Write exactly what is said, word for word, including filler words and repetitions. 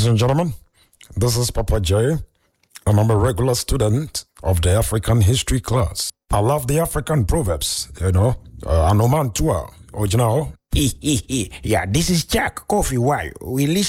Ladies and gentlemen, this is Papa J, and I'm a regular student of the African history class. I love the African proverbs, you know, uh, Anomantua, or you know. Yeah, this is Jack Coffee. Why? We listen.